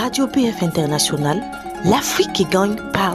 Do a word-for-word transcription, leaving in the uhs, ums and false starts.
Radio B F International, l'Afrique qui gagne par